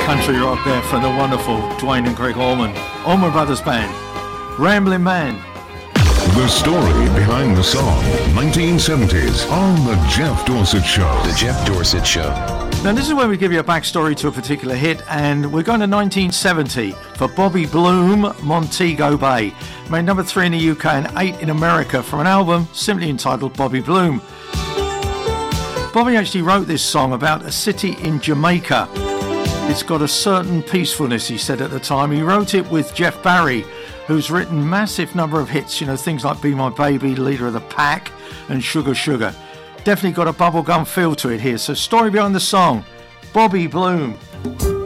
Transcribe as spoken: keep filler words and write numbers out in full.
Country rock there from the wonderful Dwayne and Greg Allman, Allman Brothers Band, Ramblin' Man. The story behind the song, nineteen seventies, on The Jeff Dorsett Show. The Jeff Dorsett Show. Now this is where we give you a backstory to a particular hit, and we're going to nineteen seventy for Bobby Bloom, Montego Bay. Made number three in the U K and eight in America from an album simply entitled Bobby Bloom. Bobby actually wrote this song about a city in Jamaica. It's got a certain peacefulness, he said at the time. He wrote it with Jeff Barry, who's written massive number of hits, you know, things like Be My Baby, Leader of the Pack, and Sugar Sugar. Definitely got a bubblegum feel to it here. So story behind the song, Bobby Bloom.